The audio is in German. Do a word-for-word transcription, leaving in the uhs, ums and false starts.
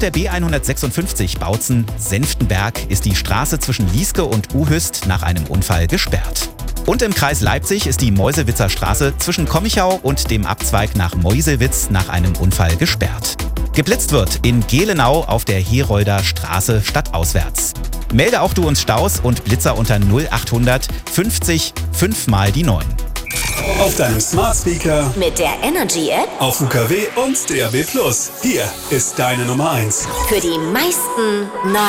der B hundertsechsundfünfzig Bautzen-Senftenberg ist die Straße zwischen Lieske und Uhüst nach einem Unfall gesperrt. Und im Kreis Leipzig ist die Meusewitzer Straße zwischen Kommichau und dem Abzweig nach Meuselwitz nach einem Unfall gesperrt. Geblitzt wird in Gelenau auf der Herolder Straße stadtauswärts. Melde auch du uns Staus und Blitzer unter null achthundert fünfzig fünf mal die neun. Auf deinem Smart Speaker, mit der Energy App, auf U K W und D A B plus. Hier ist deine Nummer eins. Für die meisten neuen